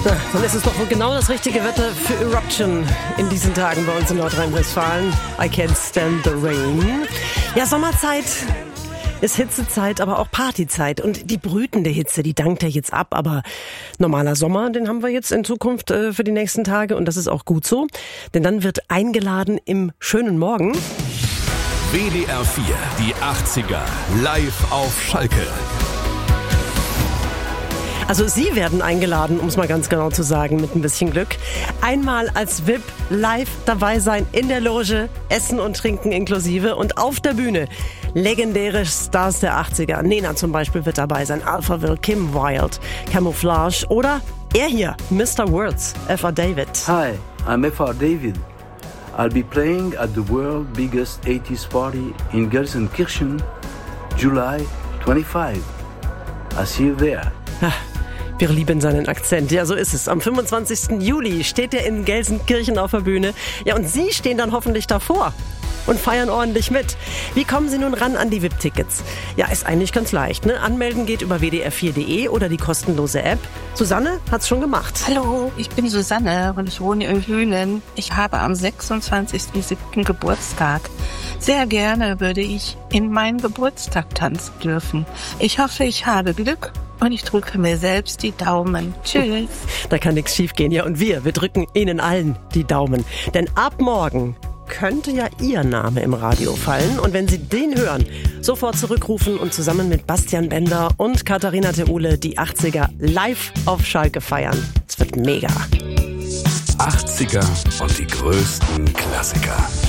Dann ist es doch wohl genau das richtige Wetter für Eruption in diesen Tagen bei uns in Nordrhein-Westfalen. I can't stand the rain. Ja, Sommerzeit ist Hitzezeit, aber auch Partyzeit. Und die brütende Hitze, die dankt ja jetzt ab. Aber normaler Sommer, den haben wir jetzt in Zukunft für die nächsten Tage. Und das ist auch gut so. Denn dann wird eingeladen im schönen Morgen. WDR 4, die 80er, live auf Schalke. Also Sie werden eingeladen, um es mal ganz genau zu sagen, mit ein bisschen Glück. Einmal als VIP live dabei sein in der Loge, Essen und Trinken inklusive und auf der Bühne. Legendäre Stars der 80er. Nena zum Beispiel wird dabei sein, Alphaville, Kim Wilde, Camouflage oder er hier, Mr. Words, F.R. David. Hi, I'm F.R. David. I'll be playing at the world's biggest 80s party in Gelsenkirchen, July 25. I'll see you there. Wir lieben seinen Akzent. Ja, so ist es. Am 25. Juli steht er in Gelsenkirchen auf der Bühne. Ja, und Sie stehen dann hoffentlich davor und feiern ordentlich mit. Wie kommen Sie nun ran an die VIP-Tickets? Ja, ist eigentlich ganz leicht, ne? Anmelden geht über wdr4.de oder die kostenlose App. Susanne hat's schon gemacht. Hallo, ich bin Susanne und ich wohne in Hühlen. Ich habe am 26.07. Geburtstag. Sehr gerne würde ich in meinen Geburtstag tanzen dürfen. Ich hoffe, ich habe Glück. Und ich drücke mir selbst die Daumen. Tschüss. Da kann nichts schiefgehen. Ja, und wir drücken Ihnen allen die Daumen. Denn ab morgen könnte ja Ihr Name im Radio fallen. Und wenn Sie den hören, sofort zurückrufen und zusammen mit Bastian Bender und Katharina Theule die 80er live auf Schalke feiern. Es wird mega. 80er und die größten Klassiker.